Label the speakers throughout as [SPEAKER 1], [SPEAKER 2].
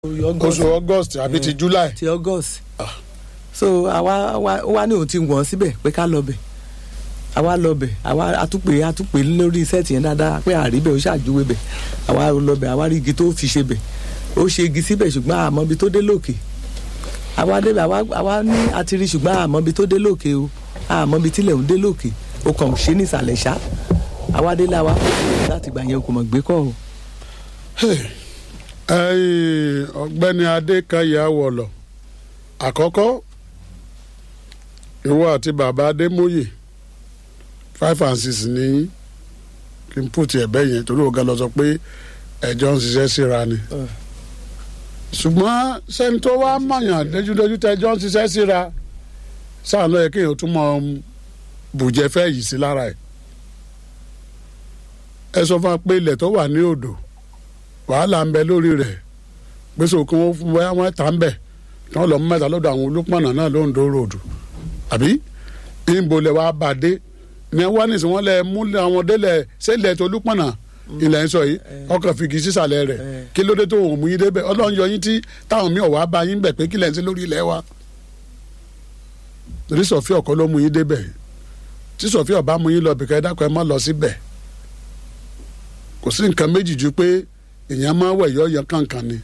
[SPEAKER 1] oṣù August àbí ti July.
[SPEAKER 2] ti August. So àwa ní òun ti wọ̀n síbẹ̀ pé ká lọ bẹ̀ àwa lọ bẹ̀ àwa àtúpè lórí sẹ́ẹ̀tì yẹn dáadáa pé àríbẹ̀ ó ṣàjúwe bẹ̀ àwa lọ bẹ̀ àwa rí igi tó fi ṣe bẹ̀ ó ṣe igi síbẹ̀ ṣùgbọ́n àmọ́ ibi tó dé lókè àwa débẹ̀ àwa ní àti rí ṣùgbọ́n àmọ́ ibi tó dé lókè o àmọ́ ibi tílẹ̀ ń dé lókè o kàn ṣe ní ìsàlẹ̀ ṣá àwa délé àwa láti gbà yẹn kò mọ̀ gbé kọ́ o.
[SPEAKER 1] Ọ̀gbẹ́ni Adékanyè Awọ̀lọ̀ àkọ́kọ́ ìwọ àti bàbá Adémóyè 5 and 6 ní kí n pùtì ẹ̀bẹ́ yẹn torí ọ̀gá lọ sọ pé ẹjọ́ ń ṣiṣẹ́ síra ni ṣùgbọ́n sẹ́ni tó wá mọ̀yàn dájúdájú tẹ́jọ́ ń ṣiṣẹ́ síra sáà ló yẹ kéèyàn tún mọ bùjẹ́ fẹ́ yìí sí lára ẹ̀ ẹ sọ fún wa pé ilẹ̀ tó wà ní odò wàhálà ń bẹ lórí rẹ̀ gbèsè òkun wọn fún bóyá wọn ta ń bẹ tí wọn lọ mú mẹ́ta lọ́dọ̀ àwọn Olúpọ̀nà náà lóńdó ròdù àbí ìbò lẹ wàá bà dé ní wọn ní sìn wọn lẹ mú àwọn délẹ sẹlẹ tó Olúpọ̀nà ilẹ̀ ń sọ yìí ọkàn fìgì sísàlẹ̀ rẹ̀ kí ló dé tó wọ́n mú yín débẹ̀ Ọlọ́run yọ yín tí táwọn míì ọ̀wá bá yín bẹ̀ pé kí lẹ̀ ń ṣe lórí ilẹ̀ wa torí Sọ̀fíà ọkọ ló mú yín débẹ̀ tí Sọ̀fíà ọba mú yín lọ bìkẹ́ ẹ dákun ẹ má lọ síbẹ̀ kò sí nǹkan méjì ju pé èèyàn máa wẹ̀ yọ kankan ni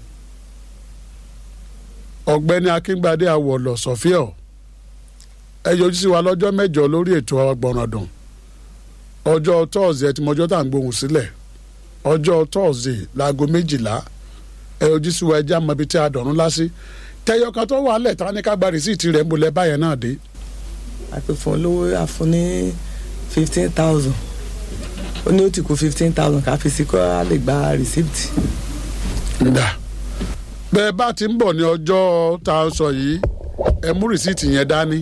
[SPEAKER 1] Ọ̀gbẹ́ni Akíngbadé Awọ̀lọ̀ Sọ̀fíà ẹ yọjú sí wa lọ́jọ́ mẹ́jọ lórí ètò Agbọ̀nràndùn ọjọ́ tọ́ọ̀sì tí mọ́jọ́ tá à ń gbóhùn sílẹ̀ ọjọ́ tọ́ọ̀sì láago 12 ẹ yọjú sí wa ẹjẹ́ àmọ́bi tí a dọ̀rùn lásì tẹyọ kan tó wà lẹ̀ tá ní ká gba rìsíìtì rẹ̀ ń bolẹ̀ báyẹn náà dé.
[SPEAKER 2] àpèfọ́n olówó àfún ní 15,000 ó ní ó ti kú 15,000 ká fi sí kó a lè gba rìsíìtì.
[SPEAKER 1] bẹ́ẹ̀ bá ti ń bọ̀ ní ọjọ́ tá a sọ yìí ẹ mú rìsíìtì yẹn dání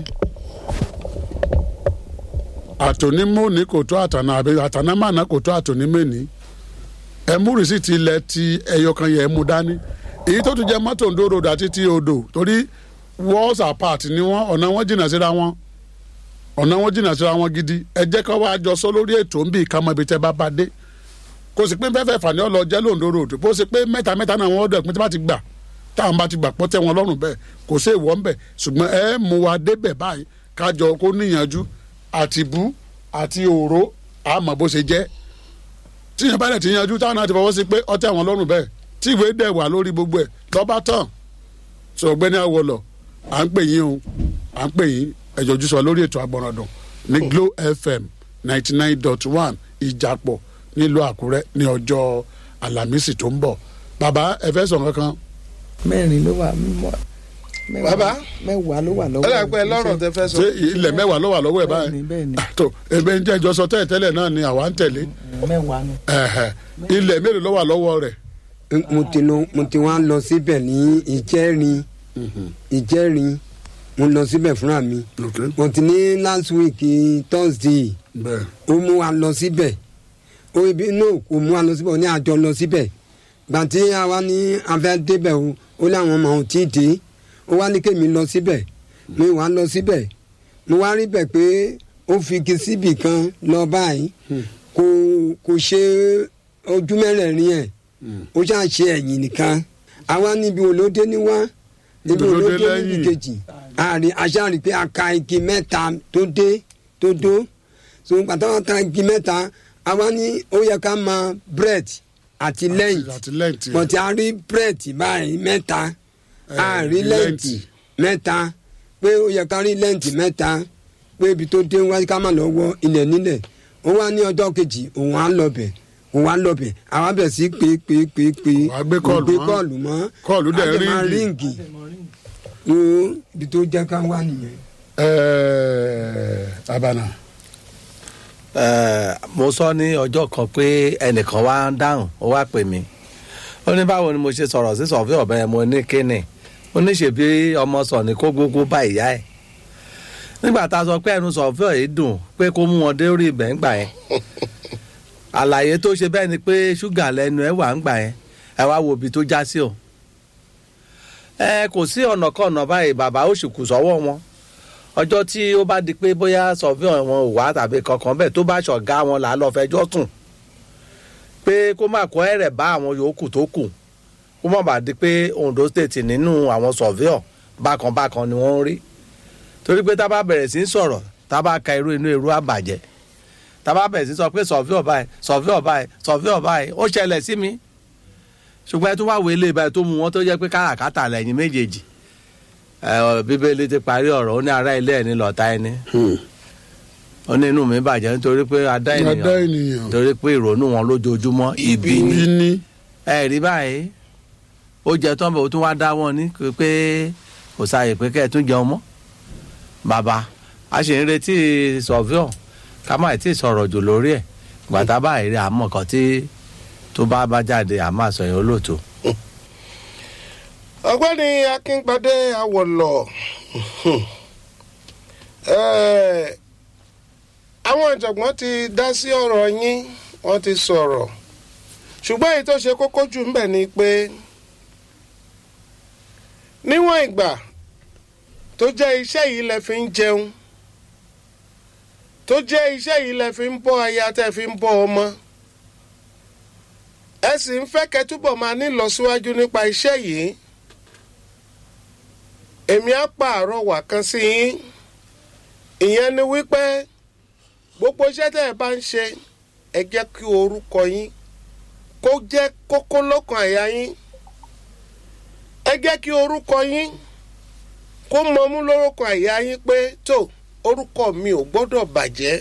[SPEAKER 1] àtònímọ̀ ní kò tó àtàná àbí àtànámàná kò tó àtònímẹ́ni ẹ mú rìsíìtì ilẹ̀ ti ẹyọkan yẹn mú dání èyí tó tún jẹ́ mọ́tò Ondo road àti ti odò torí walls apart ni wọ́n ọ̀nà wọn jìnnà síra wọn gidi ẹ jẹ́ ká wá jọ sọ lórí ètò ń bí ìkámọ́ ibi tẹ́ bá dé kò sí pé fẹ́fẹ́ fà ní ọ̀lọ́ jẹ́ lóńdó road bó ṣe pé mẹ́ta náà wọ́n dẹ̀ pín tí bá ti gbà táwọn bá ti gbà pọ́ tẹ́ wọn lọ́rùn bẹ́ẹ̀ kò sí èèwọ̀ ń bẹ̀ ṣùgbọ́n ẹ mú wa débẹ̀ báyìí kájọ kó níyànjú àti bú àti òró àmọ́ bó ṣe jẹ́ tíyẹn bá dẹ̀ ti yanjú táwọn náà ti fọwọ́ sí pé ọtẹ́ wọn lọ́rùn bẹ́ẹ̀ tí ìwé dẹ̀ wà lórí gbogbo ẹ̀ lọ́ba tán sọ Ọ̀gbẹ́ni Awọ̀lọ̀ à ń pè yín ẹ yọjú sọ lórí ètò Agbọ̀nràndùn ní Glo FM 99.1 Ìjàpọ̀ nílùú Àkúrẹ́ ní ọjọ́ Àlàmísì tó ń bọ̀ bàbá ẹ fẹ́ sọ kankan.
[SPEAKER 2] mẹ́rin ló wà
[SPEAKER 3] bàbá
[SPEAKER 2] mẹ́wàá ló wà lọ́wọ́
[SPEAKER 3] ẹ láìpẹ́ lọ́rọ̀ tẹ fẹ́ sọ.
[SPEAKER 1] ṣé ilẹ̀ mẹ́wàá ló wà lọ́wọ́ ẹ̀ báyìí.
[SPEAKER 2] bẹ́ẹ̀ni
[SPEAKER 1] tó ebe ń jẹ́ ìjọsọ tẹ́lẹ̀ náà ni àwa ń tẹ̀lé.
[SPEAKER 2] mẹ́wàá ni.
[SPEAKER 1] ilẹ̀ mélòó ló wà lọ́wọ́ rẹ̀.
[SPEAKER 4] mo ti wá lọ síbẹ̀ ní ìjẹ́rin mo lọ síbẹ̀ fúnra mi mo ti ní last week Thursday ó mú wa lọ síbẹ̀ kò mú wa lọ síbẹ̀ ó ní àjọ lọ síbẹ̀ gbàtí àwa ní afẹ́ débẹ̀ ó láwọn ọmọ ò tí ì dé ó wá ní kémi lọ síbẹ̀ mi wá lọ síbẹ̀ mo wá rí bẹ̀ pé ó fi igi síbì kan lọ báyìí kò ṣe ojú mẹ́rẹ̀ẹ̀rin ẹ̀ ó ṣáà ṣe ẹ̀yìn nìkan àwa níbi olóde níwá níbi olóde níbi kejì aṣáàrí pé a ka igi mẹ́ta tó dó so pàtàkì ta igi mẹ́ta àwa ní ó yẹ ká máa bread àti lẹ́ǹtì bọ̀tí a rí bread báyìí mẹ́ta a rí lẹ́ǹtì mẹ́ta pé ó yẹ ká rí lẹ́ǹtì mẹ́ta pé ibi tó dé wá ká má lọ wọ ilẹ̀ nílẹ̀ ó wá ní ọjọ́ kejì òun á lọ bẹ̀ àwa bẹ̀ sí pé
[SPEAKER 1] gbé kọ́ọ̀lù mọ́ kọ́ọ̀lù dẹ̀
[SPEAKER 4] ríǹgì wo ibi tó jẹ́ ká wá nìyẹn.
[SPEAKER 1] Abana.
[SPEAKER 5] Mo sọ ní ọjọ́ kan pé ẹnìkan wá ń dáhùn ó wá pè mí ó ní báwo ni mo ṣe sọ̀rọ̀ sí Sọ̀fíà ọ̀bẹ mo ní kíni ó ní ṣèbí ọmọ sọ ní kó gbogbo bá ìyá ẹ̀ nígbà tá a sọ pé ẹnu Sọ̀fíà yìí dùn pé kó mú wọn dé orí ibẹ̀ ń gbà yẹn àlàyé tó ṣe bẹ́ẹ̀ ni pé ṣúgà lẹ́nu ẹ̀ wà ń gbà yẹn ẹ wá wo ibi tó já sí o kò sí ọ̀nà kọ̀ọ̀nà báyìí bàbá ó sì kù sọ́wọ́ wọn ọjọ́ tí ó bá di pé bóyá Sọ̀fíà wọn ò wá tàbí kankan bẹ́ẹ̀ tó bá ṣọ̀gá wọn là á lọ fẹjọ́ sùn pé kó má kó ẹ̀rẹ̀ bá àwọn yòókù tó kù kó má bàa di pé Ondo State nínú àwọn surveyor bákan ni wọ́n ń rí torí pé tá a bá bẹ̀rẹ̀ sí í sọ̀rọ̀ tá a bá ka irú inú irú àbàjẹ́ tá a bá bẹ̀rẹ̀ sí í sọ pé surveyor báyìí ó ṣẹlẹ̀ sí mi ṣùgbọ́n ẹ tún wá wọlé ibà tó mú wọn tó jẹ́ pé káràkátà lẹ́yìn méjèèjì Bíbélì ti parí ọ̀rọ̀ ó ní ará ilé ẹni lọ̀tá ẹni ó ní inú mi bàjẹ́ nítorí pé adá ènìyàn nítorí pé ìrònú wọn lójoojúmọ́ ibi ni ẹ rí báyìí ó jẹ tán bẹ̀ ó tún wá dá wọn ní pé kò sáàyè pé kẹ́ ẹ tún jẹun mọ́ bàbá a ṣe ń retí surveyor ká má tí ì sọ̀rọ̀ jù lórí ẹ̀ gbàtà báyìí rí àmọ́ kan tí tó bá jáde àmọ́ àsọyìn olóòtú.
[SPEAKER 3] Ọ̀gbẹ́ni Akíngbadé Awọ̀lọ̀ àwọn ìjọ̀gbọ́n ti dá sí ọ̀rọ̀ yín wọ́n ti sọ̀rọ̀ ṣùgbọ́n èyí tó ṣe kókó jù ń bẹ̀ ni pé níwọ̀n ìgbà tó jẹ́ iṣẹ́ yìí lẹ fi ń jẹun tó jẹ́ iṣẹ́ yìí lẹ fi ń bọ́ aya tẹ́ fi ń bọ́ ọmọ ẹ sì ń fẹ́ kẹ́ túbọ̀ máa nílọsíwájú nípa iṣẹ́ yìí èmi á pààrọwà kan sí yín ìyẹn ni wípé gbogbo iṣẹ́ tẹ́ ẹ bá ń ṣe ẹ jẹ́ kí orúkọ yín kó jẹ́ kókó lọ́kàn àyà yín ẹ jẹ́ kí orúkọ yín kó mọmú lórúkọ àyà yín pé tó orúkọ mi ò gbọ́dọ̀ bàjẹ́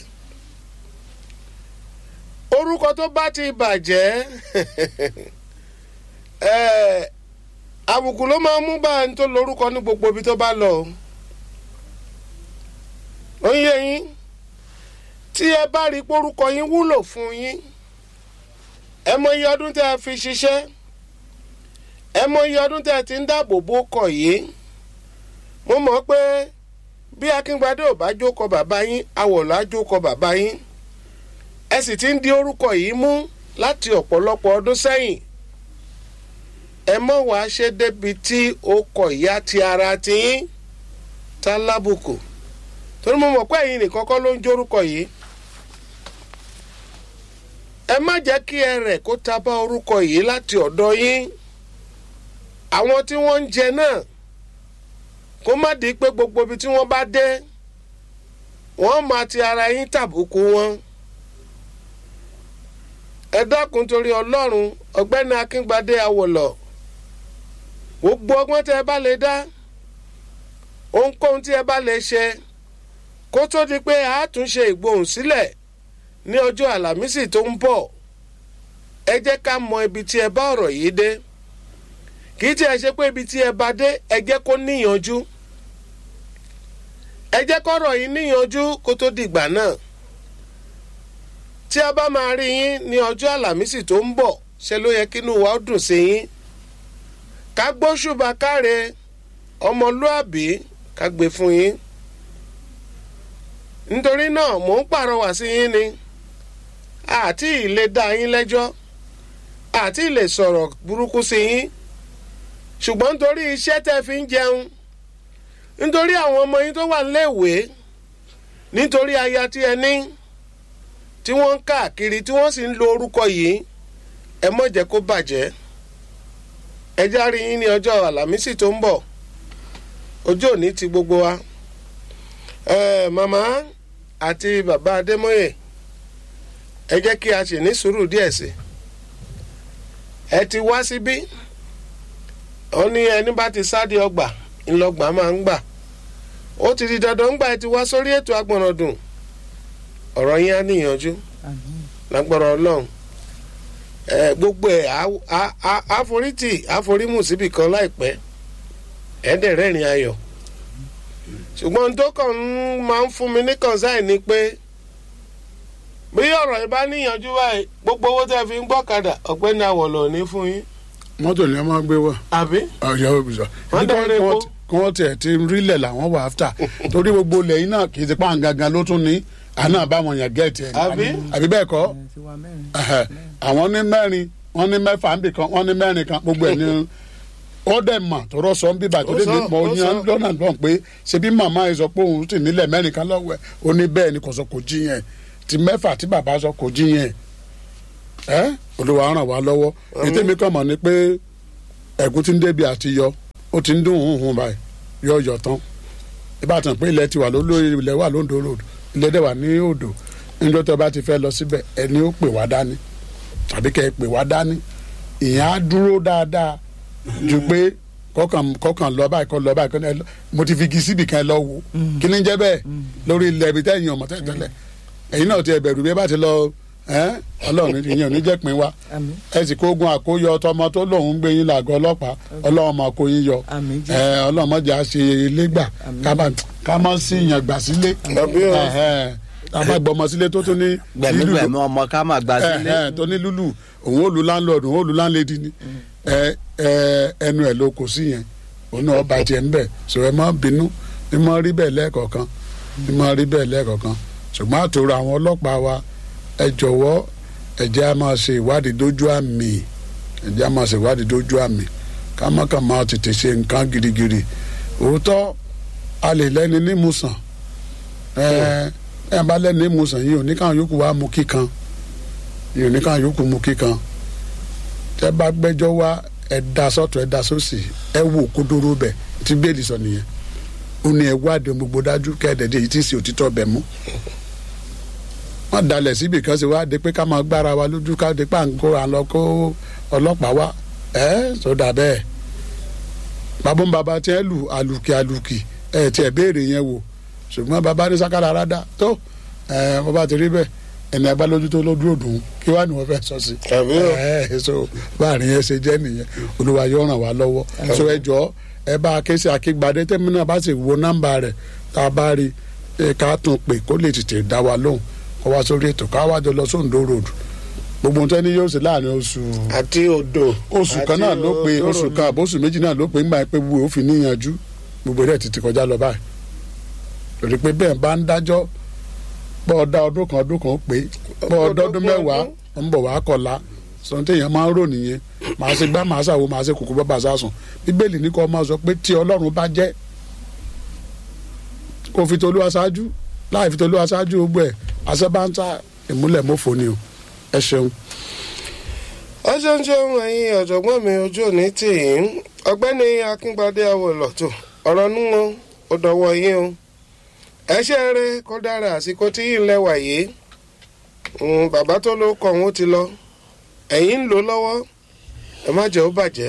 [SPEAKER 3] orúkọ tó bá ti bàjẹ́ àbùkù ló máa mú bá ẹni tó lórúkọ ní gbogbo ibi tó bá lọ ó ń yé yín tí ẹ bá rí porúkọ yín wúlò fún yín ẹ mọ iye ọdún tẹ́ ẹ fi ṣiṣẹ́ ẹ mọ iye ọdún tẹ́ ẹ ti ń dáàbò bò kọ̀ yìí mo mọ̀ pé bí Akíngbadé ò bá jókòó bàbá yín Awọ̀lọ̀ á jókòó bàbá yín ẹ sì ti ń di orúkọ yìí mú láti ọ̀pọ̀lọpọ̀ ọdún sẹ́yìn ẹ mọ̀ wá ṣe débi tí ó kọ ìyá ti ara ti yín tá lábùkù torí mo mọ̀ pé ẹ̀yin nìkan kọ́ ló ń jórúkọ yìí ẹ má jẹ́ kí ẹ rẹ̀ kó ta bá orúkọ yìí láti ọ̀dọ̀ yín àwọn tí wọ́n ń jẹ náà kó má di pé gbogbo ibi tí wọ́n bá dé wọ́n máa ti ara yín tàbùkù wọn ẹ dákun torí Ọlọ́run Ọ̀gbẹ́ni Akíngbadé Awọ̀lọ̀ gbogbo ọgbọ́n tẹ́ ẹ bá lè dá ohunkóhun tí ẹ bá lè ṣe kó tó di pé àátúnṣe ìgbohùn sílẹ̀ ní ọjọ́ Àlàmísì tó ń bọ̀ ẹ jẹ́ ká mọ ibi tí ẹ bá ọ̀rọ̀ yìí dé kì í tiẹ̀ ṣe pé ibi tí ẹ bá dé ẹ jẹ́ kó níyanjú ẹ jẹ́ kọ́rọ̀ yìí níyanjú kó tó dìgbà náà tí a bá máa rí yín ní ọjọ́ Àlàmísì tó ń bọ̀ ṣe ló yẹ kínú wa ó dùn sí yín ká gbóṣùbà káre ọmọlúàbí ká gbé fún yín nítorí náà mò ń pàrọwà sí yín ni àti ìlè dá yín lẹ́jọ́ àti ìlè sọ̀rọ̀ burúkú sí yín ṣùgbọ́n nítorí iṣẹ́ tẹ́ fi ń jẹun nítorí àwọn ọmọ yín tó wà níléèwé nítorí aya tí ẹ ní tí wọ́n ń káàkiri tí wọ́n sì ń lo orúkọ yìí ẹ má jẹ́ kó bàjẹ́ ẹ já rí yín ní ọjọ́ Àlàmísì tó ń bọ̀ ọjọ́ òní ti gbogbo wa màmá àti bàbá Adémọ́yè ẹ jẹ́ kí a ṣe ní sùúrù díẹ̀ sí ẹ ti wá síbí ó ní ẹni bá ti sáde ọgbà ńlọgbà máa ń gbà ó ti di dandan ńgbà ẹ ti wá sórí ètò Agbọ̀nràndùn ọ̀rọ̀ yín á níyànjú lágbára Ọlọ́run gbogbo ẹ̀ àforítì síbì kan láìpẹ́ ẹ̀ẹ́dẹ̀rẹ́rìn ayọ̀ ṣùgbọ́n tó kàn máa ń fún mi ní kọ̀ǹsáì ni pé bí ọ̀rọ̀ yìí bá níyànjú báyìí gbogbo owó tẹ́ fi ń gbọ́kadà Ọ̀gbẹ́ni Awọ̀lọ̀ ní fún yín.
[SPEAKER 1] mọ́tò ni wọ́n máa gbé wá.
[SPEAKER 3] àbí.
[SPEAKER 1] ọ̀yọ́ òbíṣọ́ kí wọ́n tiẹ̀ ti rílẹ̀ làwọn wà áfítà torí gbogbo lẹ́yìn náà kì í ti pàǹ gangan ló tún ní àná àbáwọn yẹn gẹ̀ẹ́tì ẹ̀ àbí bẹ́ẹ̀ kọ́ àwọn ní mẹ́rin wọ́n ní mẹ́fà ń bì kan wọ́n ní mẹ́rin kan gbogbo ẹ̀ ní ó dẹ̀ mà tọrọ sọ ń bíbà tó dé ní mọ oyan lọ́nà lọ́n pé ṣe bí màmá yẹn sọ pé òun sì nílẹ̀ mẹ́rin kan lọ́wọ́ ẹ̀ ó ní bẹ́ẹ̀ ni kò sọ kò jí yẹn ti mẹ́fà tí bàbá sọ kò jí yẹn Olúwa ràn wá lọ́wọ́ ètò mi kàn mọ̀ ni pé ẹ̀gún ti ń débi àti yọ ó ti ń dún hùhùn báyìí yọ tán ìbátan pé ilẹ̀ ti wà lólórí ilẹ̀ wà lóńdó road ilẹ̀ dẹ̀ wà ní odò níjọ́ tó bá ti fẹ́ lọ síbẹ̀ ẹni ó pè wá dání tàbí kẹ́ ẹ pè wá dání ìyẹn á dúró dáadáa ju pé kọkàn lọ báyìí kọ lọ báyìí kọ mo ti fi igi síbì kan lọ wò kí ni jẹ́ bẹ́ẹ̀ lórí ilẹ̀ ibi tẹ́yìn ọmọ tẹ́lẹ̀ ẹ̀yin náà ti ẹ̀bẹ̀rù bí ẹ bá ti lọ ọlọ́run ìyẹn ò ní jẹ́ pin wa ẹ sì kó ogun àkóyọ tọmọ tó lòun ń gbé yín làgọ́ ọlọ́pàá ọlọ́run máa kó yín yọ ọlọ́run mọ̀jà ṣe ilé gbà ká má sí ìyàn gbà sílé àbá gbọmọ sílé tó tún ní
[SPEAKER 5] gbẹ̀mígbẹ̀mí ọmọ ká má gbà sílé
[SPEAKER 1] tó ní lúlù òun ò lu láńlọ́ọ̀dù òun ò lu láńlẹ́dì ni ẹnu ẹ̀ ló kò sí yẹn òun náà bàjẹ́ ń bẹ̀ sọ ẹ má bínú ní má rí bẹ́ẹ̀ lẹ́ẹ̀kọ̀ọ̀kan ṣùgbọ́n àtòrò àwọn ọlọ́pàá wa ẹ jọ̀wọ́ ẹ jẹ́ á máa ṣe ìwádìí dójú àmì ká má kàn máa tètè ṣe nǹkan girigiri òótọ́ a lè lẹ́ni nímùsàn ẹ bá lẹ́ni nímùsàn yìí oníkàwọn yòókù wá mú kíkan tẹ́ bá gbẹ́jọ́ wá ẹ dá sọ́tọ̀ ẹ dá sósì ẹ wò kódóró bẹ̀ tí bẹ́ẹ̀lì sọ nìyẹn ó ní ẹ wádìí gbogbo dájú kẹ́ẹ̀dẹ̀dẹ̀ yìí tí ì sí òtítọ́ bẹ̀ mú wọ́n dalẹ̀ síbi kan ṣe wá de pé ká máa gbára wa lójú ká de pàǹkó àlọ́ kó ọlọ́pàá wá sódà bẹ́ẹ̀ bàbá tí ẹ lù àlùkì tí ẹ béèrè yẹn wò ṣùgbọ́n bàbá ní sákàrà rádá tó bàbá ti rí bẹ́ẹ̀ ẹni abá lójú tó lójú òdùn kí wàá ní wọ́n fẹ́ sọ sí so báàrin yẹn ṣe jẹ́ nìyẹn Olúwa yóò ràn wá lọ́wọ́ so ẹ jọ ẹ bá ké sí Akíngbadé tẹ́mi náà bá sì wo nọ́mbà rẹ̀ tá a bá rí ká tún pè kó lè tètè dá wa lóhùn kó wá sórí ètò ká wájọ lọ sóńdó road gbogbo nǹkan ní yóò ṣe láàrin oṣù
[SPEAKER 3] àti odò
[SPEAKER 1] oṣù kan náà ló pé oṣù kan àbóṣù méjì náà ló pé ń bá ẹ pé wo ó fi níyanjú gbogbo rẹ̀ ti kọjá lọ báyìí lórí pé bẹ́ẹ̀ bá ń dájọ́ bọ́ ọ̀dá ọdún kan ó pé bọ́ ọdún mẹ́wàá ń bọ̀ wá kọ̀la sọ̀rọ̀ téèyàn máa ń rò nìyẹn màá ṣe gbá màá ṣàwo màá ṣe kòkó bàbá sásùn Bíbélì ní kó máa sọ pé tí Ọlọ́run bá jẹ́ kó fi tolúwa ṣáájú láì fi tolúwa ṣáájú gbogbo ẹ̀ àṣẹbáńtà ìmúlẹ̀ mọ́fò ni o ẹ ṣeun.
[SPEAKER 3] ẹ ṣeun ẹ̀yin ọ̀jọ̀gbọ́n mi ojú òní tì í ọ̀gbẹ́ni Akíngbadé Awólọ́tò ọ̀rọ̀ nú wọn ó dọ̀wọ́ yín o ẹ ṣe eré kó dára àsìkò tí yìí lẹ́wà yìí bàbá tó ló kọ̀ wọ́n ti lọ ẹ̀yin ń lò lọ́wọ́ ẹ má jẹ́ ó bàjẹ́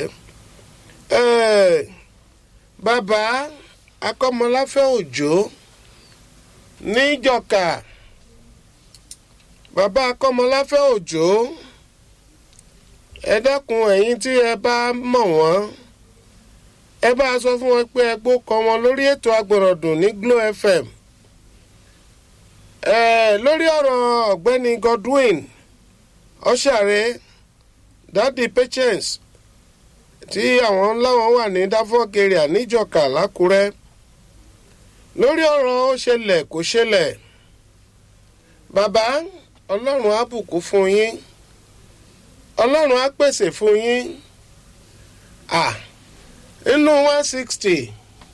[SPEAKER 3] bàbá Akọ́mọláfẹ́ Òjó níjọ̀ka bàbá Akọ́mọláfẹ́ Òjó ẹ dákun ẹ̀yin tí ẹ bá mọ̀ wọ́n ẹ bá sọ fún wọn pé ẹ gbó kọ wọn lórí ètò Agbọ̀rọ̀dùn ní Glo FM lórí ọ̀rọ̀ ọ̀gbẹ́ni Godwin Ọ̀ṣàrẹ́ Daddy Patience tí àwọn láwọn wà ní dáfọ́gẹ̀rẹ̀ níjọ̀ka lákúrẹ́ lórí ọ̀rọ̀ ó ṣẹlẹ̀ kò ṣẹlẹ̀ bàbá Ọlọ́run á bùkún fún yín Ọlọ́run á pèsè fún yín inú 160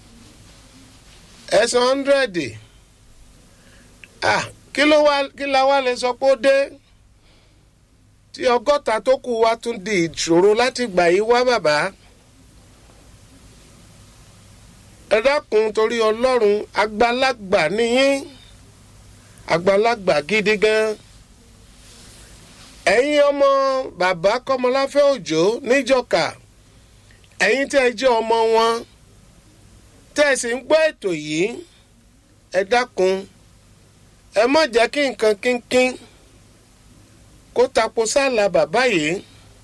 [SPEAKER 3] ẹ̀sán 100 kí la wá lè sọ pé ó dé tí 100 tó kù wá tún di ìṣòro láti gbà yí wá bàbá ẹ dákun torí Ọlọ́run àgbàlagbà níyín àgbàlagbà gidi gan ẹ̀yin ọmọ bàbá Kọ́mọláfẹ́ Òjó níjọ̀ka ẹ̀yin tí ẹ jẹ́ ọmọ wọn tẹ́ ẹ sì ń gbọ́ ètò yìí ẹ dákun ẹ má jẹ́ kí nǹkan kínkín kó tapo sáàlà bàbá yìí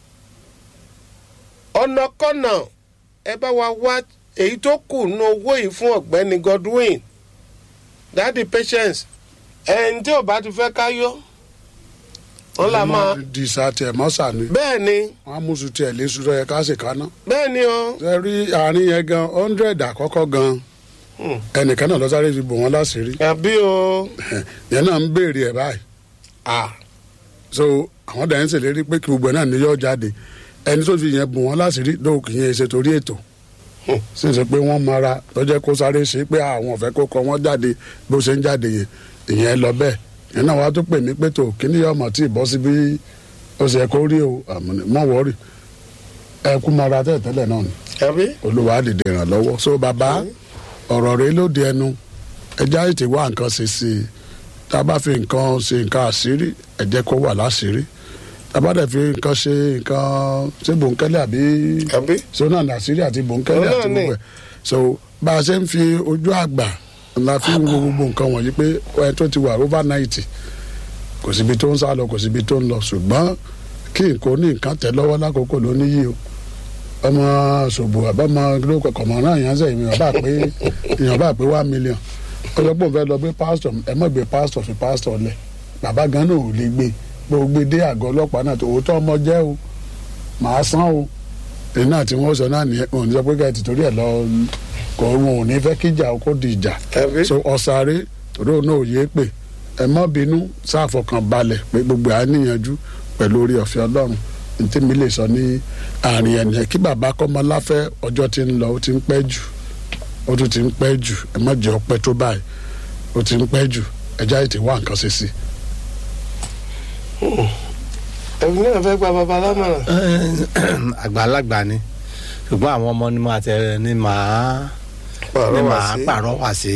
[SPEAKER 3] ọ̀nàkọ́nà ẹ bá wa wá èyí tó kù nínú owó yìí fún ọ̀gbẹ́ni Godwin Daddy Patience ẹni tí ò bá ti fẹ́ káyọ́ wọ́n là máa
[SPEAKER 1] di sa tiẹ̀ mọ́sà ni.
[SPEAKER 3] bẹ́ẹ̀ ni.
[SPEAKER 1] wọ́n á mùsùn tiẹ̀ léṣu tó yẹ ká sì kaná.
[SPEAKER 3] bẹ́ẹ̀ ni o.
[SPEAKER 1] ṣe rí àárín yẹn gan 100 àkọ́kọ́ gan ẹnìkan náà lọ sáré fi bò wọ́n láṣìírí.
[SPEAKER 3] àbí o.
[SPEAKER 1] yẹn náà ń béèrè ẹ̀ báyìí. so àwọn dàn ń ṣèlérí pé kí gbogbo náà ní yọ jáde ẹni tó fi yẹn bò wọ́n láṣìírí lóò kì í yẹn ṣe torí ètò. sì ṣe pé wọ́n mara lọ́jọ́ kó sáré ṣe pé àwọn ọ̀fẹ́ kó kọ wọ́n jáde bó ṣe ń jáde yẹn ìyẹn lọ bẹ́ẹ̀ yẹn náà wàá tó pè mí pé tó kíní ọmọ tí ì bọ́ sí bí ó ṣe kó rí o mọ̀ wọ́ọ̀rì ẹkún mara tẹ́lẹ̀ náà ni
[SPEAKER 3] àbí
[SPEAKER 1] olúwa á dìde ìrànlọ́wọ́ so bàbá ọ̀rọ̀ rẹ ló di ẹnu ẹja ètè wá nǹkan ṣe sí i tá a bá fi nǹkan ṣe nǹkan àṣírí ẹ jẹ́ kó wà láṣírí tá a bá dẹ̀ fi nǹkan ṣe nǹkan ṣe bòńkẹ́lẹ́ àbí sọ́nà àṣírí àti bòńkẹ́lẹ́ àti gbogbo ẹ̀ so bá a ṣe ń fi ojú àgbà la fi ń wo gbogbo nǹkan wọ̀nyí pé ẹ tó ti wà over 90 kò síbi tó ń sá lọ kò síbi tó ń lọ ṣùgbọ́n kí nǹkan ní nǹkan tẹ̀ lọ́wọ́ lákòókò ló níyì o ọmọ ṣòbò àbámọ lóko kọ̀mọ́ náà yẹn ń sẹ́yìn èèyàn bá pé 1 million ọlọ́gbọ́n fẹ́ lọ gbé pásítọ̀ ẹ má gbé pásítọ̀ fi pásítọ̀ lẹ̀ bàbá gan náà ò lè gbé gbé dé àgọ́ ọlọ́pàá náà tó òótọ́ ọmọ jẹ́ o màá san o èyí náà tí wọ́n sọ náà nìyẹn òun ní sọ pé ká ti torí ẹ̀ lọ kò wọn ò ní fẹ́ kíjà kó di ìjà so ọ̀sàrè torí òun náà ò yé pè ẹ má bínú sáfọkàn balẹ̀ pé gbogbo à níyànjú pẹ̀lú orí ọ̀fẹ́ ọlọ́run ntí mi lè sọ ní àárín ẹ̀nìyẹn kí bàbá Kọ́mọláfẹ́ ọjọ́ ti ń lọ ó ti ń pẹ́ jù ó tún ti ń pẹ́ jù ẹ má jẹ́ ọpẹ́ tó báyìí ó ti ń pẹ́ jù ẹja ètè wá nǹkan ṣe sí.
[SPEAKER 3] ẹ̀mí náà fẹ́ gba bàbá lámọ̀ràn.
[SPEAKER 5] àgbàlagbà ni ṣùgbọ́n àwọn ọmọ ni màá pàrọwà sí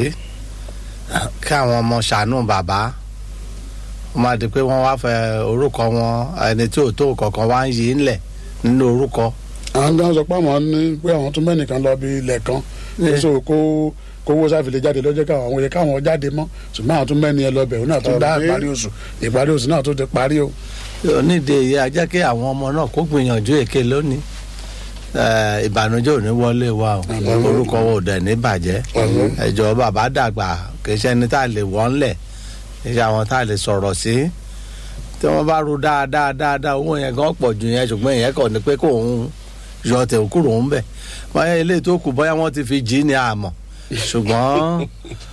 [SPEAKER 5] kí àwọn ọmọ ṣàánú bàbá wọ́n máa di pé wọ́n wá fẹ́ orúkọ wọn ẹni tí ò tó kankan wá ń yí ńlẹ̀ nínú orúkọ.
[SPEAKER 1] àwọn gan sọ pé àwọn ní pé àwọn tún mẹ́nìkan lọ bí ilẹ̀ kan so kówó sáfìlẹ̀ jáde lọ́jọ́ káwọn àwọn yẹ káwọn jáde mọ́ ṣùgbọ́n àwọn tún mẹ́ni ẹ lọ bẹ̀ òun náà tún dá ìparí oṣù náà tún ti parí o.
[SPEAKER 5] onídìí èyí á jẹ́ kí àwọn ọmọ náà kó gbìyànjú èké lónìí ìbànújẹ́ ò ní wọlé wa o orúkọ wo ò dẹ̀ ní bàjẹ́ ẹ̀jọ̀ bàbá dàgbà kì í ṣe ẹni tá a lè wọ́n lẹ̀ kì í ṣe àwọn tá a lè sọ̀rọ̀ sí tí wọ́n bá ru dáadáa owó yẹn gan pọ̀ jù yẹn ṣùgbọ́n ìyẹn kàn ní pé kó òun yọ tẹ̀ kúrò ń bẹ̀ báyà eléyìí tó kù bóyá wọ́n ti fi jí ní àmọ́ ṣùgbọ́n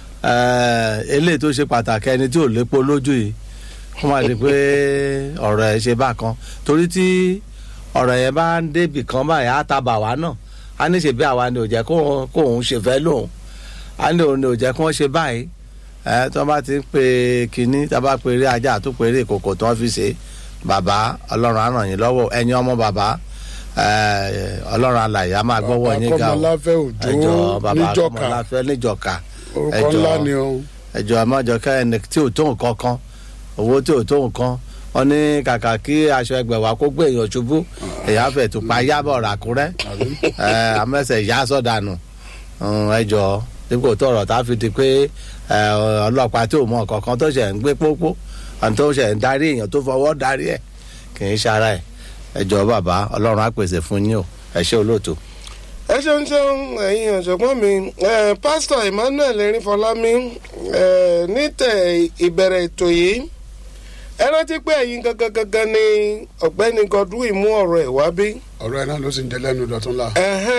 [SPEAKER 5] eléyìí tó ṣe pàtàkì ẹni tí ò lépo lójú yìí wọ́n máa di pé ọ̀rọ̀ ẹ̀ ṣe bákan torí tí ọ̀rọ̀ yẹn bá ń débì kan báyìí á ta bà wá náà á ní ṣe bí àwa ni ò jẹ́ kó òun ṣe fẹ́ lóun á ní òun ni ò jẹ́ kó wọ́n ṣe báyìí tí wọ́n bá ti ń pe kínní tí wọ́n bá pe eré ajá tó pe eré ìkòkò tí wọ́n fi ṣe bàbá ọlọ́run á ràn yín lọ́wọ́ ẹ̀yin ọmọ bàbá ọlọ́run alàyè á máa gbọ́wọ́ yín ga o ẹjọ́ bàbá Kọ́mọláfẹ́ níjọ̀ka ẹjọ́ àmọ́jọ́ká ẹni tí ò tó nǹkan kan owó tí ò tó nǹkan wọ́n ní kàkà kí aṣọ ẹgbẹ̀wá kó gbé èèyàn ṣubú èèyàn fẹ̀ tó pa yábọ̀ ràkúrẹ́ amẹ́sẹ̀ yá sọ̀dànù ẹjọ́ dípò tó ọ̀rọ̀ tá a fi di pé ọlọ́pàá tí ò mọ kankan tó ṣẹ̀ ń gbé pópó àti tó ṣẹ̀ ń darí èèyàn tó fọwọ́ darí ẹ̀ kì í ṣara ẹ̀ ẹjọ́ bàbá ọlọ́run á pèsè fún yín o ẹ ṣé olóòtú.
[SPEAKER 3] ẹ ṣeun ẹ̀yin ọ̀jọ̀gbọ́n mi pásítọ̀ Emmanuel Erinfọlámi nítẹ̀ ìbẹ̀rẹ̀ ètò yìí ẹ rántí pé ẹ̀yin gangan ni ọ̀gbẹ́ni Godwin mú ọ̀rọ̀ ẹ̀ wá bí.
[SPEAKER 1] ọ̀rọ̀ ẹ̀ náà ló sì ń jẹ lẹ́nu dọ̀tún la.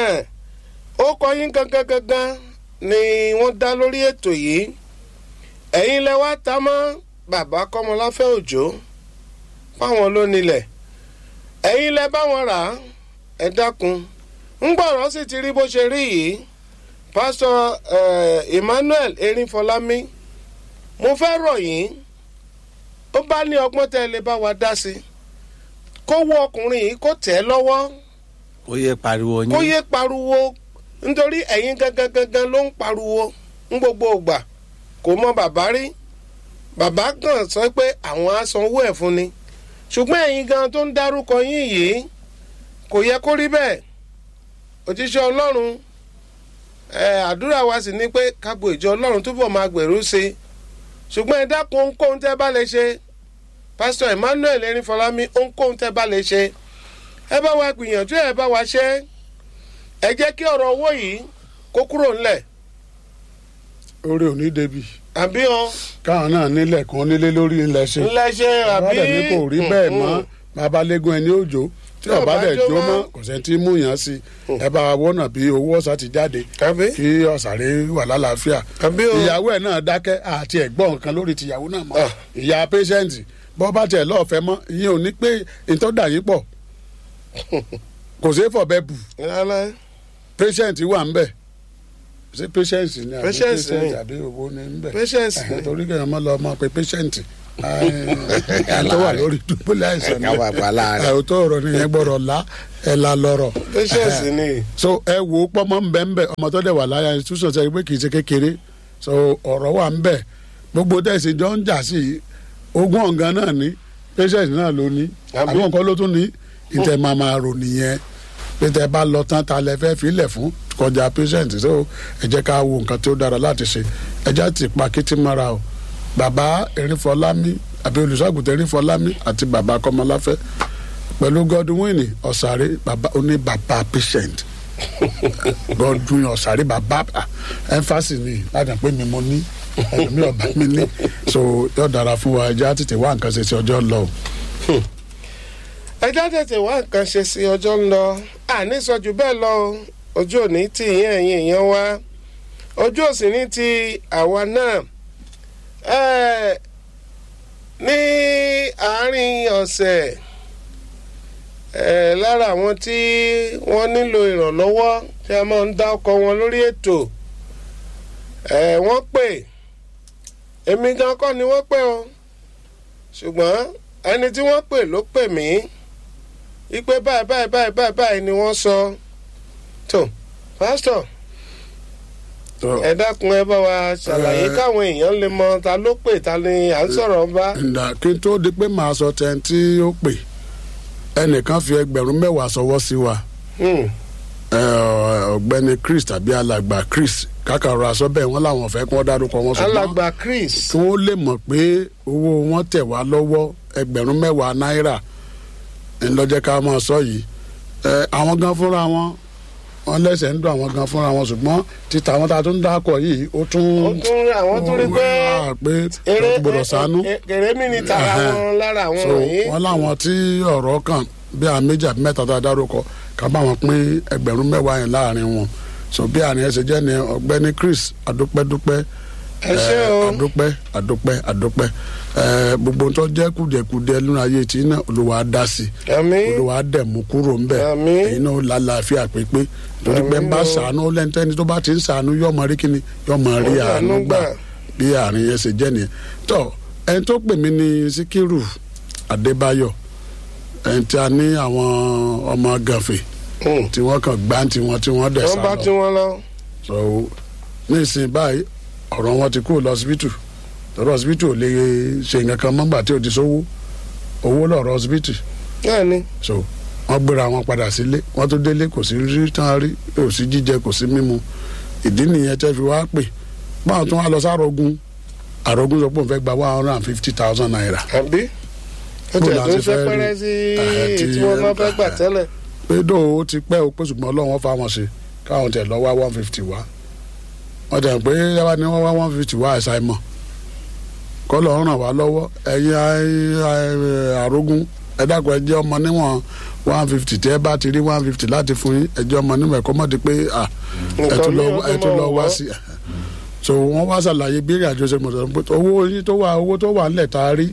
[SPEAKER 3] ó kọ yín gangan ni wọ́n dá lórí ètò yìí ẹ̀yin lẹ wá ta mọ́ bàbá Kọ́mọláfẹ́ Òjó fáwọn ló nílẹ̀ ẹ̀yin lẹ bá wọn rà á ẹ dákun ń gbọ́rọ̀ sì ti rí bó ṣe rí yìí pásítọ̀ Emmanuel Erinfọlámi mo fẹ́ rọ̀ yín ó bá ní ọgbọ́n tẹ́ ẹ lè bá wa dá sí kó wọ ọkùnrin yìí kó tẹ̀ ẹ́ lọ́wọ́
[SPEAKER 5] kó yé pariwo yín
[SPEAKER 3] kó yé pariwo nítorí ẹ̀yin gangan ló ń pariwo ń gbogbo ògbà kò mọ bàbá rí bàbá kan sọ pé àwọn á sanwó ẹ̀ fún ni ṣùgbọ́n ẹ̀yin gan tó ń dárúkọ yín yìí kò yẹ kó rí bẹ́ẹ̀ òjíṣẹ́ Ọlọ́run àdúrà wa sì ni pé kágbo ìjọ Ọlọ́run túbọ̀ máa gbèrú sí i ṣùgbọ́n ẹ dákun ohunkóhun tẹ́ bá lè ṣe pásítọ̀ Emmanuel Erinfọlámi ohunkóhun tẹ́ bá lè ṣe ẹ bá wa gbìyànjú ẹ bá wa ṣe ẹ jẹ́ kí ọ̀rọ̀ owó yìí kó kúrò ńlẹ̀.
[SPEAKER 1] orí ò ní débi.
[SPEAKER 3] àbí o.
[SPEAKER 1] káwọn náà nílẹ̀ kan nílé lórí ńlẹ̀ ṣe.
[SPEAKER 3] ńlẹ̀ ṣe àbí.
[SPEAKER 1] ọ̀rọ̀ ní kò rí bẹ́ẹ̀ mọ́ babalẹ́gùn ẹni òjò tí ọba dẹ̀ jó mọ́ kò sẹ́ni tí mú yàn sí ẹ bá wa wọ́nà bí owó ọ̀sà ti jáde kí ọ̀sàrè wà lálàáfíà. ìyàwó ẹ̀ náà dákẹ́ àti ẹ̀gbọ́n nǹkan lórí tìyàwó náà mọ́ ìyá pẹ́ṣẹ́ǹtì bọ́ bá tiẹ̀ lọ́ọ̀fẹ́ mọ́ ìyẹn ò ní pé ìtọ́dà yín pọ̀ kò sí fọ̀bẹ bù pẹ́ṣẹ́ǹtì wà ń bẹ̀ ṣé pẹ́ṣẹ́ǹtì ni àbí pẹ́ṣẹ́ǹtì àbí owó ni ń bẹ̀ torí kẹ́hìn mọ́ lọ mọ́ pé pẹ́ṣẹ́ǹtì tó wà lórí dùbúlẹ̀ àìsàn
[SPEAKER 5] ká wà pa láàrin.
[SPEAKER 1] tó ọ̀rọ̀ nìyẹn gbọ́dọ̀ la ẹ̀ la lọ́rọ̀.
[SPEAKER 3] patience ni.
[SPEAKER 1] so ẹ wo pọ́nmọ́ ń bẹ́ ń bẹ́ ọmọ tó dẹ̀ wà láyà institution ṣe pé kì í ṣe kékeré so ọ̀rọ̀ wà ń bẹ̀ gbogbo tẹ̀sí jọ ń jà sí ogún ọ̀gán náà ní patience náà ló ní àwọn nǹkan ló tún ní ìtẹ̀ máa rò nìyẹn pé tẹ bá lọ tán ta lẹ fẹ́ filẹ̀ fún kọjá patient so ẹ jẹ́ ká wo nǹkan tó dára láti ṣe ẹ jẹ́ ti pa kí tí mọ́ra o bàbá Erinfọlámi àbí olùṣọ́àgùtàn Erinfọlámi àti bàbá Kọ́mọláfẹ́ pẹ̀lú Godwin Ọ̀sàrẹ́ bàbá oní bàbá patient Godwin Ọ̀sàrẹ́ bàbá emphasis ni láti pé mi mo ní ẹlòmíì ọba mi ní so yóò dára fún wa ẹ jẹ́ tètè wá nǹkan ṣe sí ọjọ́ lọ.
[SPEAKER 3] ẹjọ́ tètè wá nǹkan ṣe sí ọjọ́ ń lọ àní sọ jù bẹ́ẹ̀ lọ ojú òní tí ìyẹn ẹ̀yìn èèyàn wá ojú òsì ní ti àwa náà ní àárín ọ̀sẹ̀ lára àwọn tí wọ́n nílò ìrànlọ́wọ́ tí a máa ń dá ọkọ̀ wọn lórí ètò wọ́n pè èmi gan kọ́ ni wọ́n pè o ṣùgbọ́n ẹni tí wọ́n pè ló pè mí ipe báyìí ni wọ́n sọ tó pásítọ̀ ẹ dákun ẹ bá wa ṣàlàyé káwọn èèyàn lè mọ ta ló pè ta ni à ń sọ̀rọ̀ bá.
[SPEAKER 1] ǹdà kí n tó di pé màá sọ tẹ̀ tí ó pè ẹnìkan fi 10,000 sọwọ́ sí wa ọ̀gbẹ́ni Chris tàbí alàgbà Chris kákàrọ̀ aṣọ bẹ́ẹ̀ wọ́n làwọn fẹ́ kí wọ́n dárúkọ wọn ṣùgbọ́n
[SPEAKER 3] alàgbà Chris
[SPEAKER 1] kí wọ́n lè mọ̀ pé owó wọn tẹ̀ wá lọ́wọ́ 10,000 náírà ńlọ́jẹ́ ká máa sọ yìí àwọn gan fúnra wọn lẹ́sẹ̀ ń dùn àwọn gan fúnra wọn ṣùgbọ́n títa àwọn tá a tún dákọ̀ yìí ó tún
[SPEAKER 3] àwọn tún rí pé
[SPEAKER 1] eré gbọdọ̀ sánú
[SPEAKER 3] kèrè mí ni tara wọn lára àwọn wọ̀nyí.
[SPEAKER 1] wọ́n láwọn tí ọ̀rọ̀ kàn bí àwọn méjì àbí mẹ́ta tá a dárúkọ ká bá wọn pín 10,000 yẹn láàrin wọn so bí àní ẹsẹ̀ jẹ́ ni ọ̀gbẹ́ni Chris adúpẹ́dúpẹ́ àdúpẹ́ gbogbo tó jẹ́ kùdìẹ̀kùdìẹ̀ lónà ayé tí náà Olúwa dá sí Olúwa dẹ̀ mú kúrò ń bẹ̀ èyí náà lálàáfíà pépé torí pé ń bá ṣàánú lẹ́ńtẹ́ni tó bá ti ń ṣàánú yọ̀mọ̀ rí kíni yọ̀mọ̀ rí àánú gbà bí àárín yẹn ṣe jẹ́ nìyẹn tó ẹni tó pè mí ní Síkírù Adébáyọ̀ ẹni tí a ní àwọn ọmọ gànfẹ̀ tí wọ́n kàn gbá tiwọn tí wọ́n dẹ̀ sá
[SPEAKER 3] lọ
[SPEAKER 1] so ní ìsìn báyìí ọ̀rọ̀ wọn ti kúrò lọ́sibítù lọ́rọ̀ ọsibítù ò lè ṣe nǹkan kan mọ́gbà tí ò ti sówó owó lọ́rọ̀ ọsibítù. so wọ́n gbéra wọn padà sílé wọ́n tó délé kò sí rí tán rí kò sí jíjẹ kò sí mímu ìdí nìyẹn tẹ́ fi wá pè báwọn tún wá lọ sárógún àrógún sọ pé òun fẹ́ gba 150,000 naira.
[SPEAKER 3] àbí ó tẹ̀ tó ń fẹ́ pẹ́rẹ́ sí tí wọ́n máa fẹ́ gbà tẹ́lẹ̀.
[SPEAKER 1] pé dóò ó ti pẹ́ o pé ṣùgbọ́n Ọlọ́run fáwọn ṣe káwọn tẹ̀ lọ wá 150 wá wọ́n tẹ̀ pé yàrá ni wọ́n wá 150 wá ẹ̀sà ìmọ̀ kọ́lọ̀ ràn wá lọ́wọ́ ẹ̀yin àrógún ẹ dákun ẹ jẹ́ ọmọ níwọ̀n 150 tí ẹ bá ti rí 150 láti fún yín ẹ jẹ́ ọmọ níwọ̀n ẹ̀kọ́ mọ́ di pé ẹ tún lọ wá sí so wọ́n wá ṣàlàyé bí ìrìn àjò ṣe mọ̀ sọ́dọ̀ owó tó wà ńlẹ̀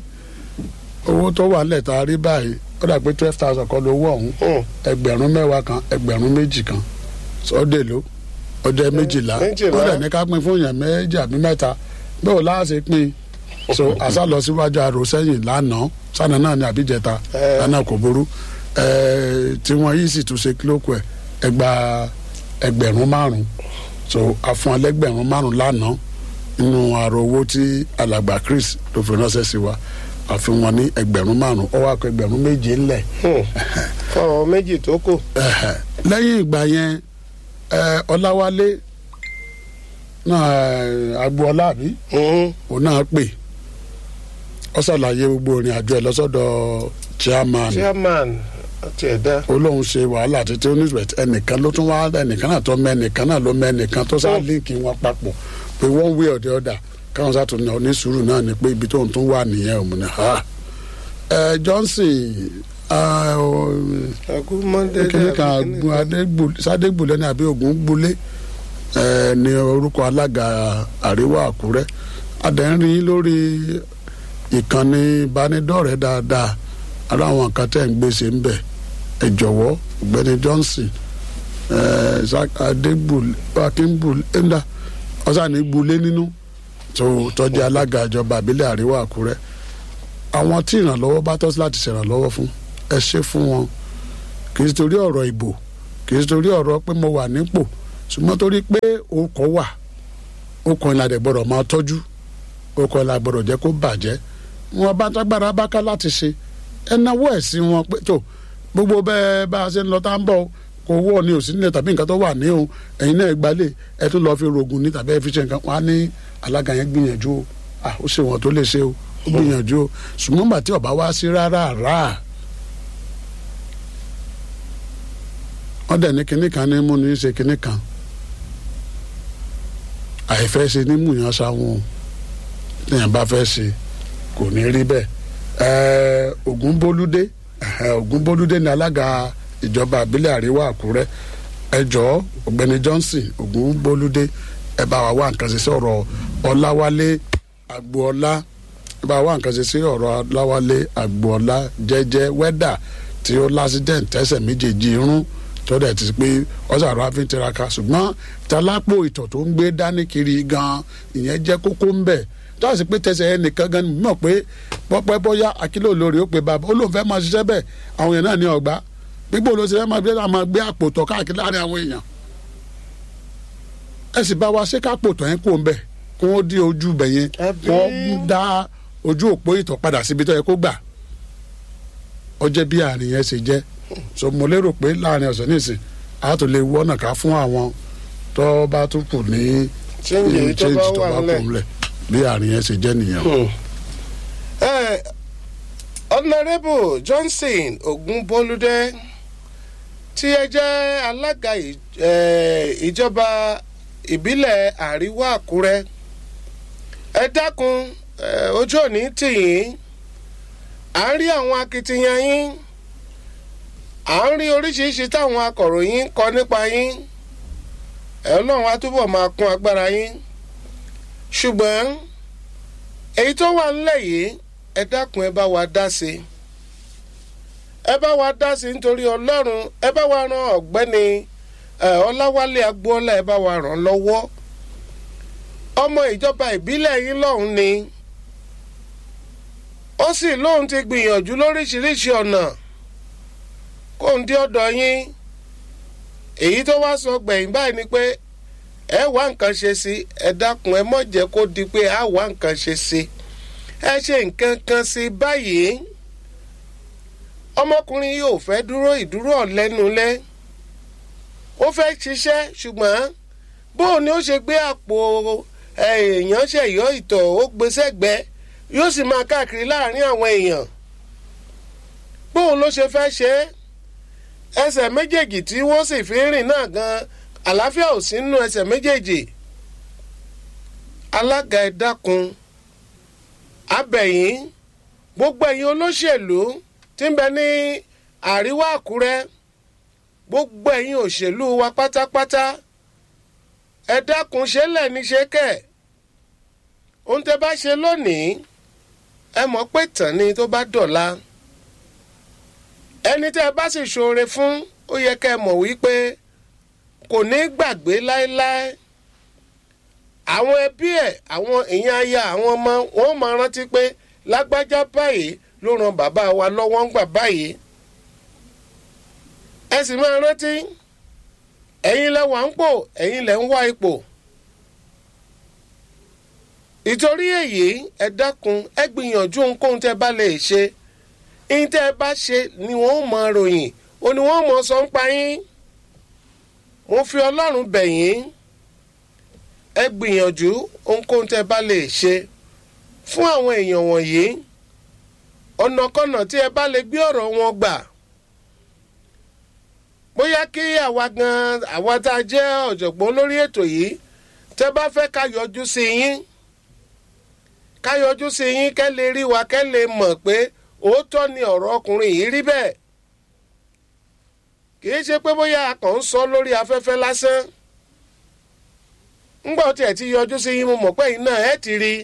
[SPEAKER 1] tá a rí báyìí ó dà pé 12,000 kọ́ lówó ọ̀hún 10,000 kan 2,000 kan sọ́dẹ̀ ló ọjọ́ 12 ó dẹ̀ ní ká pín fún yàn 2 àbí 3 bẹ́ẹ̀ láàṣẹ pín so àṣà lọ síwájú àrò sẹ́yìn lánàá sànà náà ní àbíjẹta lánàá kò burú tí wọ́n yìí sì tún ṣe kílókù ẹ̀ ẹgbà 5,000 so àfún alẹ́gbẹ̀rún 5 lánàá nínú àrò owó tí alàgbà Chris ló fi ránṣẹ́ sí wa àfihàn wọn ní 5,000 ó wá kọ 2,000 ńlẹ̀.
[SPEAKER 3] fọwọ́ méjì tó kù.
[SPEAKER 1] lẹ́yìn ìgbà yẹn Ọláwálé náà Agboola àbí òun náà pè ó ṣàlàyé gbogbo ìrìn àjò ẹ̀ lọ́sọ̀dọ̀ chairman
[SPEAKER 3] àti ẹ̀dá.
[SPEAKER 1] Olóhùn ṣe wàhálà títí oníṣẹ́ ẹnìkan ló tún wá ẹnìkan náà tó mẹ́nìkan náà ló mẹ́nìkan tó sá líǹkì wọn papọ̀ pé one way or the other káwọn sátúnyà oníṣùúrù náà ni pé ibi tóun tún wà nìyẹn òun ni Johnson kìnìkan Sádégbùlé ní àbí Ògúngbùlé ní orúkọ alága àríwá Àkúrẹ́ adẹ́rìn lórí ìkànnì ìbánidọ́rẹ̀ẹ́ dáadáa ara àwọn nǹkan tẹ̀ ń gbèsè ń bẹ̀ ẹ jọ̀wọ́ ọ̀gbẹ́ni Johnson Akínbùlé ẹ̀ńdà ọ̀sán ní gbulé nínú tó tọ́jú alága ìjọba àbílẹ̀ àríwá Àkúrẹ́ àwọn tí ìrànlọ́wọ́ bá tọ́ sí láti ṣèrànlọ́wọ́ fún ẹ ṣe fún wọn kì í torí ọ̀rọ̀ ìbò kì í torí ọ̀rọ̀ pé mo wà nípò ṣùgbọ́n torí pé orúkọ wà orúkọ ìlànà gbọ́dọ̀ máa tọ́jú orúkọ ìlànà gbọ́dọ̀ jẹ́ kó bàjẹ́ wọn bá tágbára bá ká láti ṣe ẹ náwó ẹ̀ sí wọn pé tó gbogbo bẹ́ẹ̀ bá a ṣe ń lọ tá ń bọ̀ kò wọ́ ni òsì nílẹ̀ tàbí nǹkan tó wà ní o ẹ̀yin náà gbalẹ̀ ẹ tún lọ́ọ́ fi rògùn ní tàbí ẹ fi ṣe nǹkan wọn á ní alága yẹn gbìyànjú o ó ṣe wọn tó lè ṣe o ó gbìyànjú o ṣùgbọ́n gbà tí ọba wá sí rárá wọ́n dẹ̀ ní kinní kan ní mú ní ṣe kinní kan àìfẹ́ ṣe ní múyàn sáwọn téèyàn bá fẹ́ ṣe kò ní rí bẹ́ẹ̀ Ògúnbólúdé ní alága ìjọba àbílẹ̀ àríwá Àkúrẹ́ ẹ jọ̀ọ́ ọ̀gbẹ́ni Johnson Ògúnbólúdé ẹ bá wa wá nǹkan ṣe sí ọ̀rọ̀ Ọláwálé Agboola ẹ bá wa wá nǹkan ṣe sí ọ̀rọ̀ Ọláwálé Agboola jẹ́jẹ́ wẹ́dà tí ó lásìdẹ̀ǹt tẹ́sẹ̀ méjèèjì irun tó dẹ̀ ti pé ọ̀sán àrò àfin tiraka ṣùgbọ́n talápò ìtọ̀ tó ń gbé dání kiri gan ìyẹn jẹ́ kókó ń bẹ̀ tó àti pé tẹsẹ̀ ẹnìkan gan mọ̀ pé pọ́pẹ́ bóyá akílò lórí ó pe bàbá ó lóun fẹ́ máa ṣiṣẹ́ bẹ́ẹ̀ àwọn èèyàn náà ní ọgbà gbígbó ló ṣe fẹ́ máa gbé àpò tọ̀ káàkiri láàrin àwọn èèyàn ẹ sì bá wa ṣé kápò tọ̀ yẹn kó ń bẹ̀ kó wọ́n dí ojú bẹ̀ yẹn wọ́n dá ojú òpó ìtọ̀ padà síbi tó yẹ kó gbà ó jẹ́ bí àárín yẹn ṣe jẹ́ so mo lérò pé láàrin ọ̀sẹ̀ nísìn a tó lè wọ́nà ká fún àwọn tó bá tún kù ní change tó bá kù ńlẹ̀ bí àárín yẹn ṣe jẹ́ nìyẹn.
[SPEAKER 3] Honourable Johnson Ògúnbólúdé tí ẹ jẹ́ alága ìjọba ìbílẹ̀ àríwá Àkúrẹ́ ẹ dákun ojú òní tì yín à ń rí àwọn akitiyan yín à ń rí oríṣiríṣi táwọn akọ̀ròyìn ń kọ nípa yín Ọlọ́run á túbọ̀ máa kún agbára yín ṣùgbọ́n èyí tó wà nílẹ̀ yìí ẹ dákun ẹ bá wa dá sí nítorí Ọlọ́run ẹ bá wa ran ọ̀gbẹ́ni Ọláwálé Agboola ẹ bá wa ràn lọ́wọ́ ọmọ ìjọba ìbílẹ̀ yín lọ́hùn ni ó sì lóun ti gbìyànjú lóríṣiríṣi ọ̀nà kóun dé ọ̀dọ̀ yín èyí tó wá sọ gbẹ̀yìn báyìí ni pé ẹ wá nǹkan ṣe sí ẹ dákun ẹ mọ̀ jẹ́ kó di pé a wá nǹkan ṣe sí ẹ ṣe nǹkan kan sí báyìí ọmọkùnrin yóò fẹ́ dúró ìdúró ọ̀lẹ́nulẹ́ ó fẹ́ ṣiṣẹ́ ṣùgbọ́n bóun ni ó ṣe gbé àpò èèyàn ṣẹ̀yọ́ ìtọ̀ ó gbé sẹ́gbẹ́ yóò sì máa káàkiri láàrin àwọn èèyàn bóun ló ṣe fẹ́ ṣe ẹsẹ̀ méjèèjì tí wọ́n sì fi ń rìn náà gan àlàáfíà ò sí nínú ẹsẹ̀ méjèèjì alága ẹ dákun abẹ̀yìn gbogbo ẹ̀yin olóṣèlú tí ń bẹ ní àríwá Àkúrẹ́ gbogbo ẹ̀yin òṣèlú wa pátápátá ẹ dákun ṣe lẹ́ni ṣe kẹ̀ ohun tẹ́ bá ṣe lónìí ẹ mọ̀ pé tàn ni tó bá dọ̀la ẹni tẹ́ ẹ bá sì ṣoore fún ó yẹ kẹ́ ẹ mọ̀ wípé kò ní gbàgbé láéláé àwọn ẹbí ẹ̀ àwọn èèyàn aya àwọn ọmọ wọn máa rántí pé lágbájá báyìí ló ran bàbá wa lọ́wọ́ ń gbà báyìí ẹ sì máa rántí ẹ̀yin lẹ wà ń pò ẹ̀yin lẹ ń wá ipò ìtorí èyí ẹ dákun ẹ gbìyànjú ohunkóhun tẹ́ bá lè ṣe ihun tẹ́ ẹ bá ṣe ni wọ́n mọ ròyìn ó ní wọ́n mọ sọ ń pa yín mo fi Ọlọ́run bẹ̀ yín ẹ gbìyànjú ohunkóhun tẹ́ bá lè ṣe fún àwọn èèyàn wọ̀nyí ọ̀nàkọ́nà tí ẹ bá lè gbé ọ̀rọ̀ wọn gbà bóyá kí àwa tá a jẹ́ ọ̀jọ̀gbọ́n lórí ètò yìí tẹ́ bá fẹ́ ká yọjú sí yín kẹ́ lè rí wa kẹ́ lè mọ̀ pé òótọ́ ni ọ̀rọ̀ ọkùnrin yìí rí bẹ́ẹ̀ kì í ṣe pé bóyá a kàn ń sọ lórí afẹ́fẹ́ lásán ńgbà tí ẹ ti yọjú sí yín mo mọ̀ pé yín náà ẹ ti rí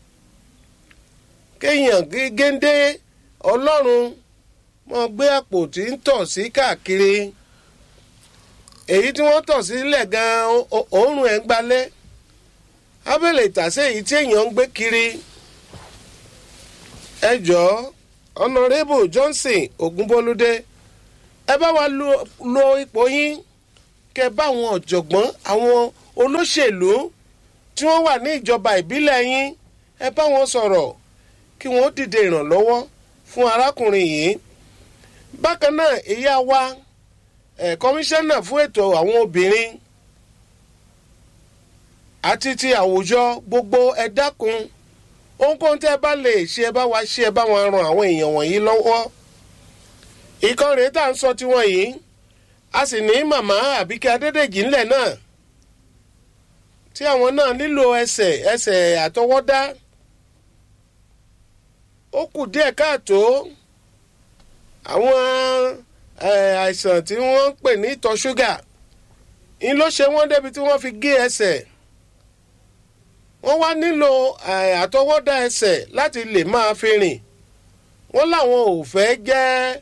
[SPEAKER 3] kéèyàn géńdé Ọlọ́run mọ́ gbé àpò tí ń tọ̀ sí káàkiri èyí tí wọ́n tọ̀ sílẹ̀ gan-an òórùn ẹ̀ ń gbalẹ̀ abẹ́lẹ̀ ìtàsé èyí tí èèyàn ń gbé kiri ẹ jọ̀ọ́ honourable Johnson Ògúnbólúdé ẹ bá wa lo ipò yín kẹ́ bá àwọn ọ̀jọ̀gbọ́n àwọn olóṣèlú tí wọ́n wà ní ìjọba ìbílẹ̀ yín ẹ bá wọn sọ̀rọ̀ kí wọ́n dìde ìrànlọ́wọ́ fún arákùnrin yìí. Bákan náà ìyá wa kọmíṣánná fún ètò àwọn obìnrin àti ti àwùjọ gbogbo ẹ dákun ohunkóhun tẹ́ ẹ bá lè ṣe ẹ bá wa ṣe ẹ bá wọn ran àwọn èèyàn wọ̀nyí lọ́wọ́. ìkànnì tá à ń sọ tiwọn yìí a sì ní màmá Àbíkẹ́ Adédèjì ńlẹ̀ náà tí àwọn náà nílò ẹsẹ̀ àtọwọ́dá. ó kù díẹ̀ káàtó àwọn àìsàn tí wọ́n ń pè ní ìtọ̀ ṣúgà ń ló ṣe wọ́n débi tí wọ́n fi gé ẹsẹ̀. wọ́n wá nílò àtọwọ́dá ẹsẹ̀ láti lè máa fi rìn. wọ́n láwọn ò fẹ́ jẹ́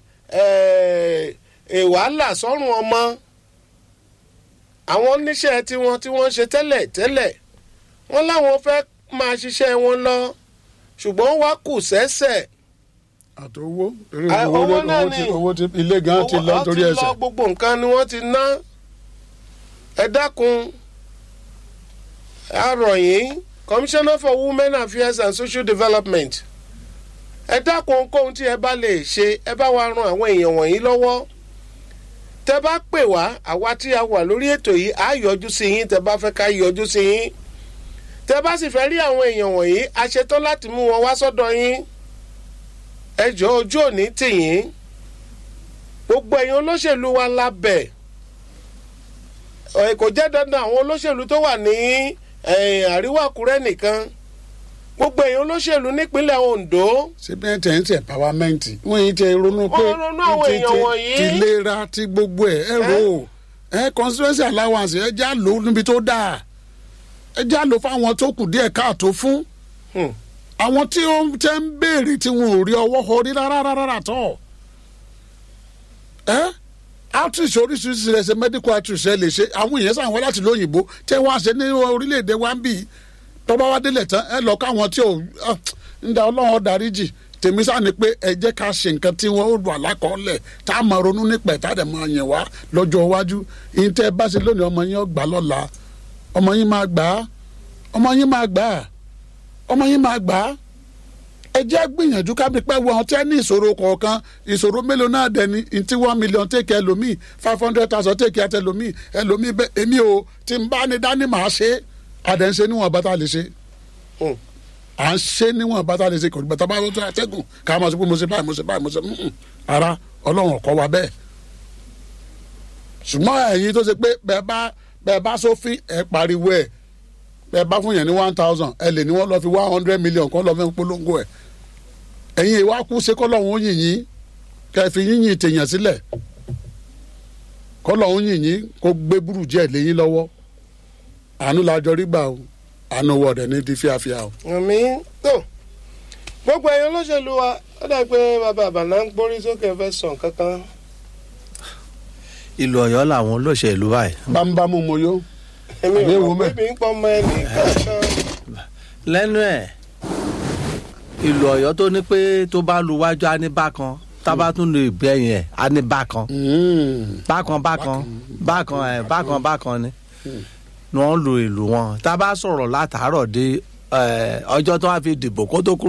[SPEAKER 3] wàhálà sọ́rùn ọmọ. àwọn oníṣẹ́ tiwọn tí wọ́n ṣe tẹ́lẹ̀ wọ́n láwọn fẹ́ máa ṣiṣẹ́ wọn lọ ṣùgbọ́n wá kù sẹ́sẹ̀.
[SPEAKER 1] àtòwó owó ti ilé gan ti lọ torí ẹsẹ̀.
[SPEAKER 3] gbogbo nǹkan ni wọ́n ti ná. ẹ dákun a rọ̀ yín Commissioner for Women Affairs and Social Development ẹ dákun ohunkóhun tí ẹ bá lè ṣe ẹ bá wa ran àwọn èèyàn wọ̀nyí lọ́wọ́. tẹ bá pè wá àwa tí a wà lórí ètò yìí á yọjú sí yín tẹ bá fẹ́ ká yọjú sí yín. tẹ bá sì fẹ́ rí àwọn èèyàn wọ̀nyí a ṣetán láti mú wọn wá sọ́dọ̀ yín. ẹ jọ̀ọ́ ojú òní tì yín. gbogbo èèyàn olóṣèlú wa la bẹ̀. kò jẹ́ dandan àwọn olóṣèlú tó wà ní àríwá Àkúrẹ́ nìkan. gbogbo èèyàn olóṣèlú nípínlẹ̀ Ondo.
[SPEAKER 1] síbi ẹ̀ tẹ̀ ń tẹ̀ pàwámẹ́ǹtì wọ́n yìí tẹ ronú pé ti lera ti gbogbo ẹ̀ rò constituency allowance ẹ já lò níbi tó dáa ẹ já lò fáwọn tó kù díẹ̀ káàtó fún. àwọn tí ó tẹ́ ń béèrè tí wọn ò rí ọwọ́ orí rárá tọ̀. outreach oríṣiríṣi rẹ̀ ṣe medical outreach ẹ lè ṣe àwọn èèyàn sàn wọ́n láti lóyìnbó tẹ́ wọ́n á ṣe ní orílẹ̀-èdè wa ń bì í tọ́ba wa délẹ̀ tán ẹ lọ káwọn tí ò ń da Ọlọ́run dáríjì tèmi sáà ni pé ẹ jẹ́ ká ṣe nǹkan tí wọ́n ó lù àlákọ́ọ́lẹ̀ tá a máa ronú nípa ẹ̀ tá a dẹ̀ máa yẹn wá lọ́jọ́ iwájú ìyẹn tẹ́ ẹ bá ṣe lónìí ọmọ yín ó gbà lọ́la ọmọ yín máa gbà á ọmọ yín máa gbà á ọmọ yín máa gbà á ẹ jẹ́ gbìyànjú ká bí pẹ́ wọ́n tẹ́ ní ìṣòro kọ̀ọ̀kan ìṣòro mélòó náà dẹ̀ ní ntí 1 million take ẹlòmíì 500,000 take ẹlòmíì bẹ́ẹ̀ èmi ò tí n bá ní dání màá ṣe é àdẹ̀ ń ṣe níwọ̀n bàtà lè ṣe à ń ṣe níwọ̀n bàtà lè ṣe kò gbàtà bá tó àtẹ́gùn ká máa sọ pé mo ṣe báyìí ara Ọlọ́run ọ̀kọ́ wa bẹ́ẹ̀ ṣùgbọ́n ẹ̀yin tó ṣe pé bẹ́ẹ̀ bá sófin ẹ̀ pariwo ẹ̀ bẹ́ẹ̀ bá fún yẹn ní 1,000 ẹ lè ní wọ́n lọ fi 100 million kọ́ lọ fẹ́ polongo ẹ̀ ẹ̀yin ìwà kú ṣe kọ́lọ́hún yìnyín kẹ́ fi yìnyín tèèyàn sílẹ̀ kọ́lọ́hún yìnyín kó gbé burújí ẹ̀ léyìn lọ́wọ́ àánú làjọ rí gbà o àánú wọ̀dẹ̀ ní di fíafíà o.
[SPEAKER 3] àmín tó gbogbo ẹ̀yin olóṣèlú wa ó dà pé bàbá àbànà ń gbórí sókè fẹ́ sàn kankan.
[SPEAKER 5] ìlú Ọ̀yọ́ làwọn olóṣèlú báyìí.
[SPEAKER 1] bámúbámú mo yó.
[SPEAKER 3] èmi ò mọ̀ pé mi ń pọ́ ọmọ ẹnì kankan.
[SPEAKER 5] lẹ́nu ẹ̀ ìlú Ọ̀yọ́ tó ní pé tó bá lu wájú á ní bákan tábà tún lu ìgbẹ́yìn ẹ̀ á ní bákan bákan ni wọ́n lu ìlú wọn tá a bá sọ̀rọ̀ látàárọ̀ dé ọjọ́ tó wá fi dìbò kó tó kúrò.